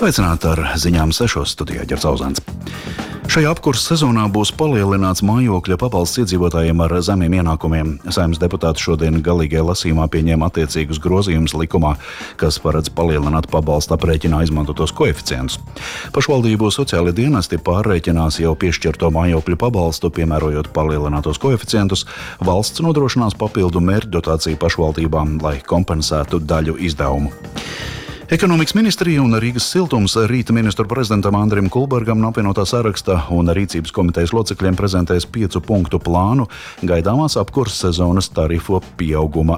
Sveicināti ar ziņām 6. studijā Ģerts Auzāns. Šajā apkurses sezonā būs palielināts mājokļa pabalsts iedzīvotājiem ar zemiem ienākumiem. Saeimas deputāti šodien galīgajā lasījumā pieņēma attiecīgus grozījumus likumā, kas paredz palielināt pabalsta aprēķinā izmantotos koeficientus. Pašvaldību sociālie dienesti pārrēķinās jau piešķirto mājokļu pabalstu, piemērojot palielinātos koeficientus. Valsts nodrošinās papildu mērķdotāciju pašvaldībām, lai kompensētu daļu izdevumu. Ekonomikas ministrija un Rīgas siltums rīta ministru prezidentam Andrim Kulbergam no apvienotā saraksta un rīcības komitejas locekļiem prezentēs 5 punktu plānu gaidāmās apkurses sezonas tarifu pieauguma